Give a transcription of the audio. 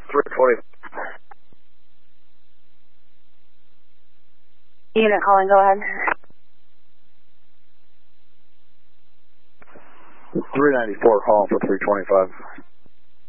320. Unit calling, go ahead. 394 calling for 325.